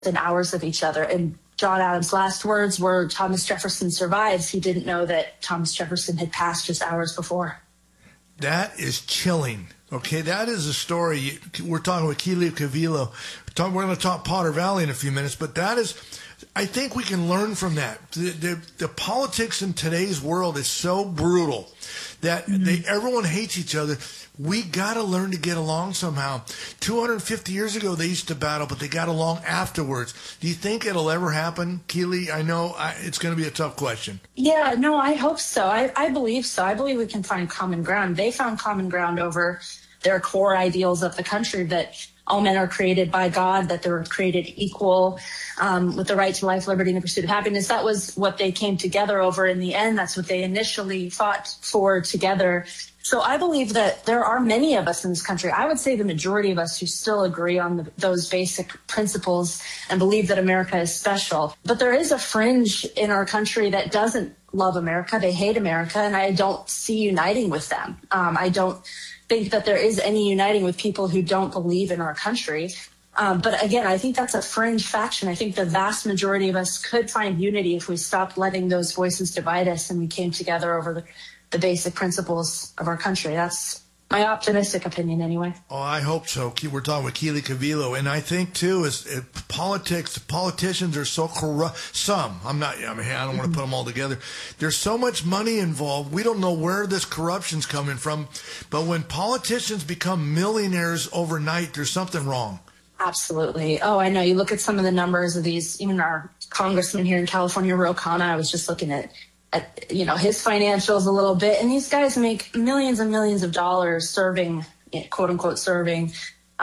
within hours of each other. And John Adams' last words were, "Thomas Jefferson survives." He didn't know that Thomas Jefferson had passed just hours before. That is chilling. Okay, that is a story. We're talking with Keely Cavillo. We're going to talk Potter Valley in a few minutes, but that is, I think we can learn from that. The politics in today's world is so brutal that everyone hates each other. We got to learn to get along somehow. 250 years ago, they used to battle, but they got along afterwards. Do you think it'll ever happen, Keely? I know it's going to be a tough question. Yeah, no, I hope so. I believe so. I believe we can find common ground. They found common ground over their core ideals of the country, that all men are created by God, that they were created equal, with the right to life, liberty, and the pursuit of happiness. That was what they came together over in the end. That's what they initially fought for together. So I believe that there are many of us in this country, I would say the majority of us, who still agree on those basic principles and believe that America is special. But there is a fringe in our country that doesn't love America. They hate America, and I don't see uniting with them. I don't think that there is any uniting with people who don't believe in our country. But again, I think that's a fringe faction. I think the vast majority of us could find unity if we stopped letting those voices divide us and we came together over the basic principles of our country. That's my optimistic opinion anyway. Oh, I hope so. We're talking with Keely Cavillo. And I think, too, politicians are so corrupt. I don't want to put them all together. There's so much money involved. We don't know where this corruption's coming from. But when politicians become millionaires overnight, there's something wrong. Absolutely. Oh, I know. You look at some of the numbers of these, even our congressman here in California, Ro Khanna. I was just looking at his financials a little bit, and these guys make millions and millions of dollars serving, quote unquote, serving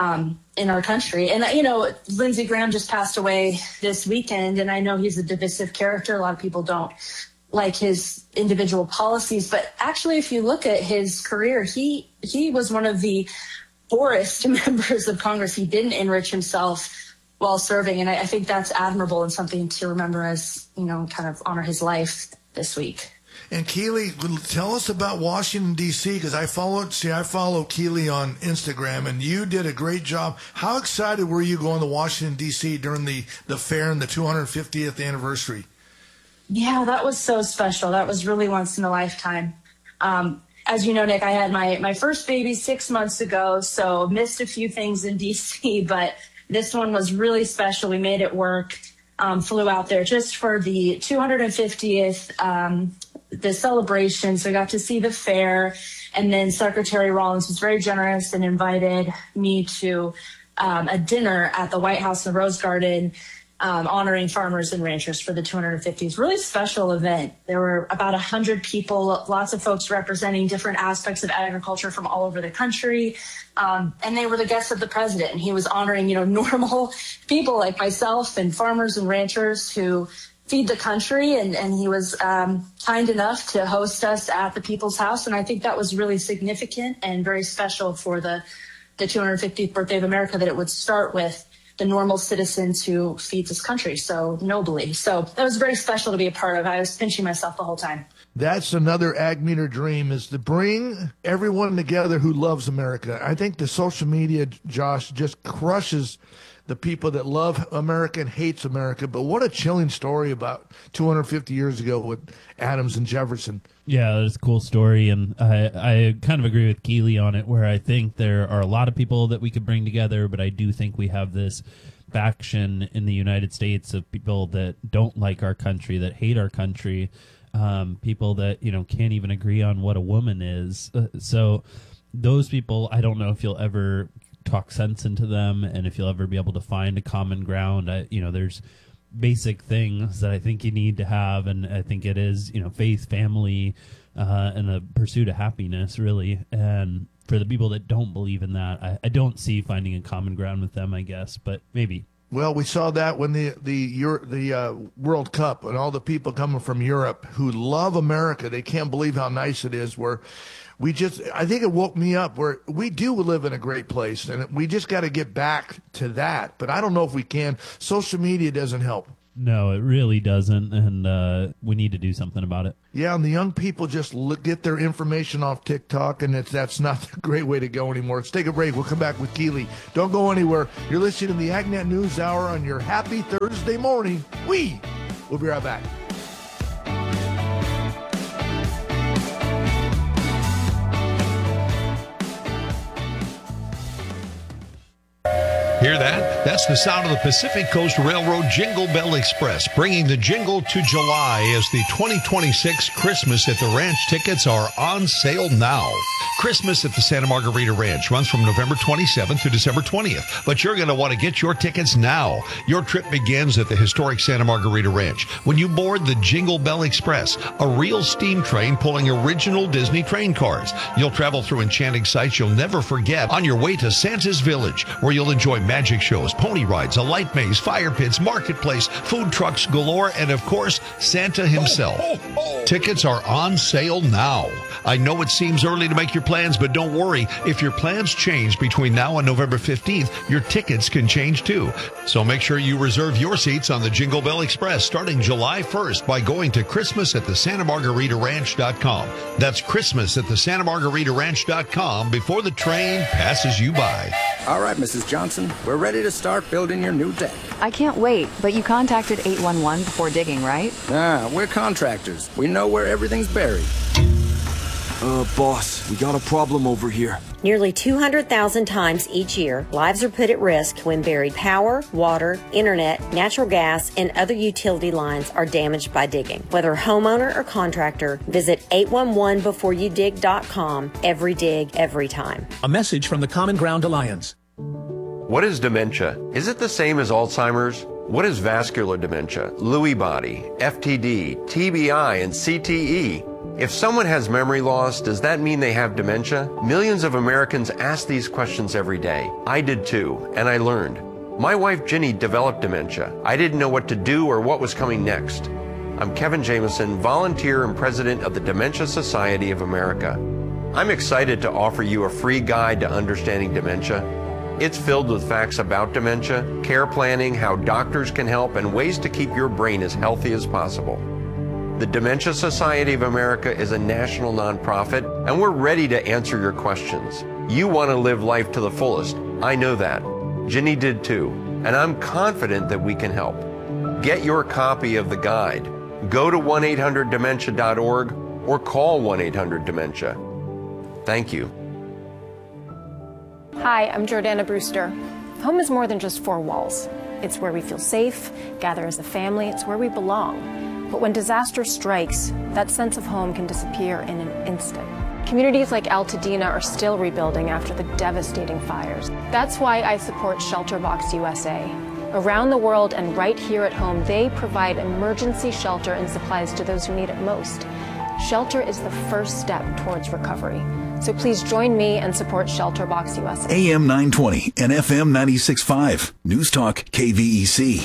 in our country. And, Lindsey Graham just passed away this weekend, and I know he's a divisive character. A lot of people don't like his individual policies, but actually, if you look at his career, he was one of the poorest members of Congress. He didn't enrich himself while serving, and I think that's admirable and something to remember as, kind of honor his life this week. And Keely, tell us about Washington, D.C., because I follow Keely on Instagram, and you did a great job. How excited were you going to Washington, D.C. during the fair and the 250th anniversary? Yeah, that was so special. That was really once in a lifetime. As you know, Nick, I had my first baby 6 months ago, so missed a few things in D.C., but this one was really special. We made it work. Flew out there just for the 250th, the celebration. So I got to see the fair. And then Secretary Rawlings was very generous and invited me to a dinner at the White House in the Rose Garden, honoring farmers and ranchers for the 250th. Really special event. There were about 100 people, lots of folks representing different aspects of agriculture from all over the country. And they were the guests of the president. And he was honoring, normal people like myself and farmers and ranchers who feed the country. And he was kind enough to host us at the People's House. And I think that was really significant and very special for the 250th birthday of America, that it would start with the normal citizens who feed this country so nobly. So that was very special to be a part of. I was pinching myself the whole time. That's another Ag Meter dream, is to bring everyone together who loves America. I think the social media, Josh, just crushes the people that love America and hates America. But what a chilling story about 250 years ago with Adams and Jefferson. Yeah, that's a cool story, and I kind of agree with Keely on it, where I think there are a lot of people that we could bring together, but I do think we have this faction in the United States of people that don't like our country, that hate our country, people that, can't even agree on what a woman is. So those people, I don't know if you'll ever talk sense into them and if you'll ever be able to find a common ground. There's basic things that I think you need to have, and I think it is, faith, family, and the pursuit of happiness, really. And for the people that don't believe in that, I don't see finding a common ground with them, I guess, but maybe. Well, we saw that when the World Cup, and all the people coming from Europe who love America, they can't believe how nice it is. I think it woke me up, where we do live in a great place, and we just got to get back to that. But I don't know if we can. Social media doesn't help. No, it really doesn't, and we need to do something about it. Yeah, and the young people just get their information off TikTok, and that's not a great way to go anymore. Let's take a break. We'll come back with Keely. Don't go anywhere. You're listening to the AgNet News Hour on your happy Thursday morning. We'll be right back. Hear that? That's the sound of the Pacific Coast Railroad Jingle Bell Express, bringing the jingle to July as the 2026 Christmas at the Ranch tickets are on sale now. Christmas at the Santa Margarita Ranch runs from November 27th to December 20th, but you're going to want to get your tickets now. Your trip begins at the historic Santa Margarita Ranch when you board the Jingle Bell Express, a real steam train pulling original Disney train cars. You'll travel through enchanting sights you'll never forget on your way to Santa's Village, where you'll enjoy magic shows, pony rides, a light maze, fire pits, marketplace, food trucks galore, and of course, Santa himself. Tickets are on sale now. I know it seems early to make your plans, but don't worry. If your plans change between now and November 15th, your tickets can change too. So make sure you reserve your seats on the Jingle Bell Express starting July 1st by going to ChristmasAtTheSantaMargaritaRanch.com. That's ChristmasAtTheSantaMargaritaRanch.com before the train passes you by. All right, Mrs. Johnson, we're ready to start building your new deck. I can't wait, but you contacted 811 before digging, right? We're contractors. We know where everything's buried. Boss, we got a problem over here. Nearly 200,000 times each year, lives are put at risk when buried power, water, internet, natural gas, and other utility lines are damaged by digging. Whether homeowner or contractor, visit 811beforeyoudig.com. Every dig, every time. A message from the Common Ground Alliance. What is dementia? Is it the same as Alzheimer's? What is vascular dementia, Lewy body, FTD, TBI, and CTE? If someone has memory loss, does that mean they have dementia? Millions of Americans ask these questions every day. I did too, and I learned. My wife Ginny developed dementia. I didn't know what to do or what was coming next. I'm Kevin Jameson, volunteer and president of the Dementia Society of America. I'm excited to offer you a free guide to understanding dementia. It's filled with facts about dementia, care planning, how doctors can help, and ways to keep your brain as healthy as possible. The Dementia Society of America is a national nonprofit, and we're ready to answer your questions. You want to live life to the fullest. I know that. Ginny did too, and I'm confident that we can help. Get your copy of the guide. Go to 1-800-DEMENTIA.org or call 1-800-DEMENTIA. Thank you. Hi, I'm Jordana Brewster. Home is more than just four walls. It's where we feel safe, gather as a family, it's where we belong. But when disaster strikes, that sense of home can disappear in an instant. Communities like Altadena are still rebuilding after the devastating fires. That's why I support ShelterBox USA. Around the world and right here at home, they provide emergency shelter and supplies to those who need it most. Shelter is the first step towards recovery. So please join me and support ShelterBox USA. AM 920 and FM 96.5. News Talk KVEC.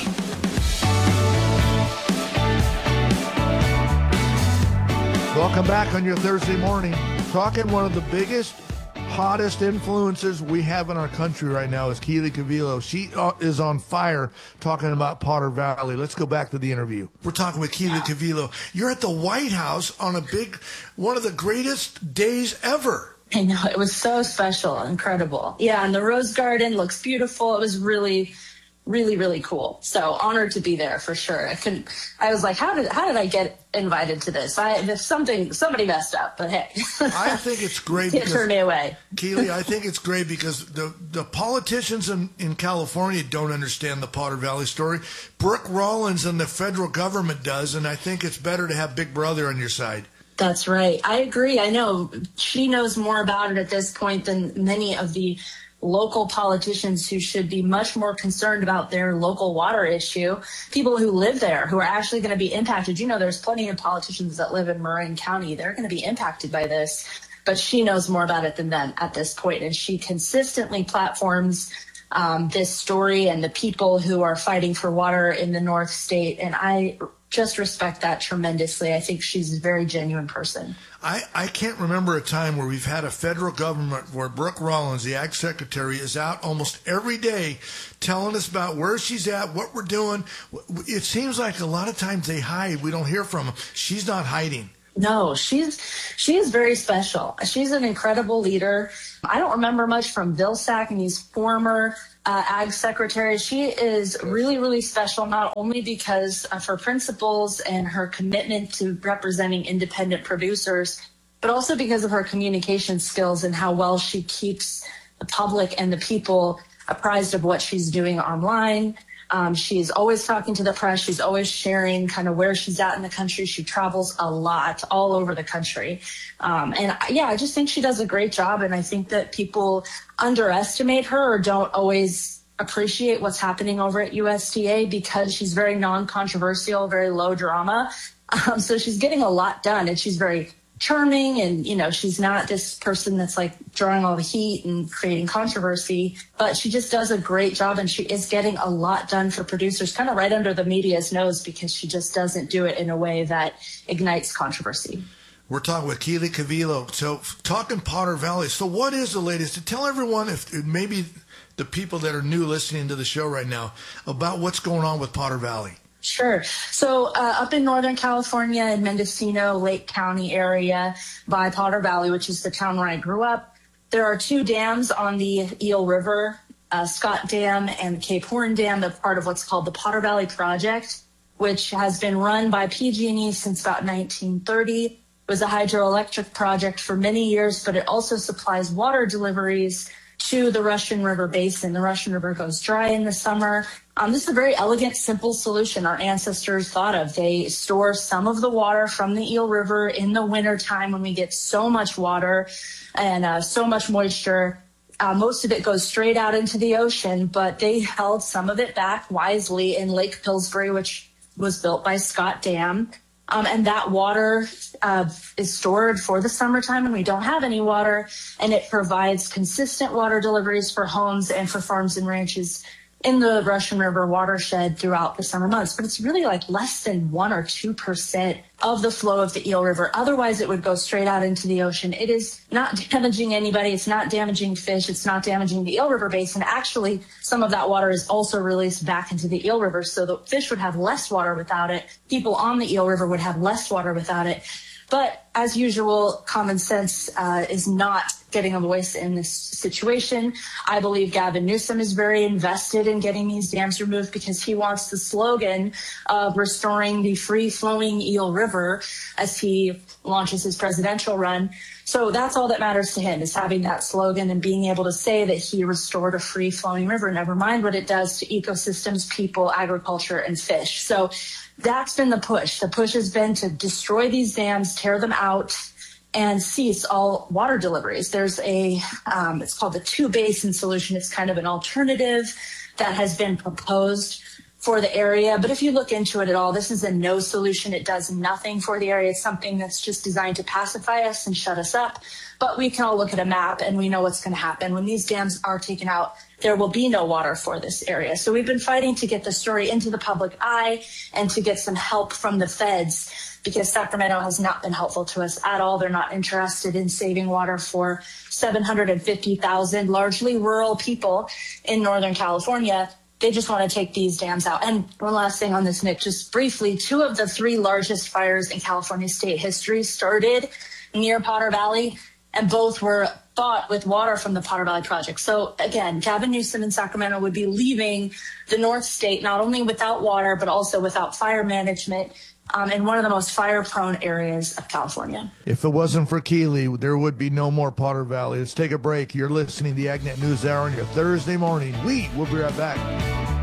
Welcome back on your Thursday morning. Talking one of the biggest, hottest influences we have in our country right now is Keely Cavillo. She is on fire talking about Potter Valley. Let's go back to the interview. We're talking with Keely Cavillo. You're at the White House on one of the greatest days ever. I know, it was so special, incredible. Yeah, and the Rose Garden looks beautiful. It was really, really, really cool. So honored to be there for sure. I was like, how did I get invited to this? Somebody messed up, but hey. I think it's great. Can't turn me away. Keely, I think it's great because the politicians in California don't understand the Potter Valley story. Brooke Rollins and the federal government does, and I think it's better to have Big Brother on your side. That's right. I agree. I know she knows more about it at this point than many of the local politicians who should be much more concerned about their local water issue, people who live there, who are actually going to be impacted. You know, there's plenty of politicians that live in Marin County. They're going to be impacted by this, but she knows more about it than them at this point. And she consistently platforms this story and the people who are fighting for water in the North State. And I just respect that tremendously. I think she's a very genuine person. I can't remember a time where we've had a federal government where Brooke Rollins, the Ag Secretary, is out almost every day telling us about where she's at, what we're doing. It seems like a lot of times they hide. We don't hear from them. She's not hiding. No, she is very special. She's an incredible leader. I don't remember much from Vilsack and he's former Ag Secretary. She is really, really special, not only because of her principles and her commitment to representing independent producers, but also because of her communication skills and how well she keeps the public and the people apprised of what she's doing online. She's always talking to the press. She's always sharing kind of where she's at in the country. She travels a lot all over the country. I just think she does a great job. And I think that people underestimate her or don't always appreciate what's happening over at USDA because she's very non-controversial, very low drama. So she's getting a lot done and she's very charming and, she's not this person that's like drawing all the heat and creating controversy, but she just does a great job and she is getting a lot done for producers kind of right under the media's nose because she just doesn't do it in a way that ignites controversy. We're talking with Keely Cavillo. So talking Potter Valley. So what is the latest? To tell everyone, if maybe the people that are new listening to the show right now, about what's going on with Potter Valley. Sure. So up in Northern California in Mendocino, Lake County area by Potter Valley, which is the town where I grew up, there are 2 dams on the Eel River, Scott Dam and Cape Horn Dam. They're part of what's called the Potter Valley Project, which has been run by PG&E since about 1930. It was a hydroelectric project for many years, but it also supplies water deliveries to the Russian River Basin. The Russian River goes dry in the summer. This is a very elegant, simple solution our ancestors thought of. They store some of the water from the Eel River in the wintertime when we get so much water and so much moisture. Most of it goes straight out into the ocean, but they held some of it back wisely in Lake Pillsbury, which was built by Scott Dam. And that water is stored for the summertime when we don't have any water, and it provides consistent water deliveries for homes and for farms and ranches in the Russian River watershed throughout the summer months. But it's really like less than 1 or 2% of the flow of the Eel River. Otherwise, it would go straight out into the ocean. It is not damaging anybody. It's not damaging fish. It's not damaging the Eel River Basin. Actually, some of that water is also released back into the Eel River. So the fish would have less water without it. People on the Eel River would have less water without it. But as usual, common sense is not getting a voice in this situation. I believe Gavin Newsom is very invested in getting these dams removed because he wants the slogan of restoring the free-flowing Eel River as he launches his presidential run. So that's all that matters to him, is having that slogan and being able to say that he restored a free-flowing river, never mind what it does to ecosystems, people, agriculture, and fish. So that's been the push. The push has been to destroy these dams, tear them out, and cease all water deliveries. There's it's called the 2-basin solution. It's kind of an alternative that has been proposed for the area. But if you look into it at all, this is a no solution. It does nothing for the area. It's something that's just designed to pacify us and shut us up. But we can all look at a map and we know what's going to happen. When these dams are taken out, there will be no water for this area. So we've been fighting to get the story into the public eye and to get some help from the feds, because Sacramento has not been helpful to us at all. They're not interested in saving water for 750,000 largely rural people in Northern California. They just want to take these dams out. And one last thing on this, Nick, just briefly, 2 of the 3 largest fires in California state history started near Potter Valley, and both were fought with water from the Potter Valley Project. So again, Gavin Newsom in Sacramento would be leaving the North State not only without water, but also without fire management in one of the most fire-prone areas of California. If it wasn't for Keely, there would be no more Potter Valley. Let's take a break. You're listening to the AgNet News Hour on your Thursday morning. We will be right back.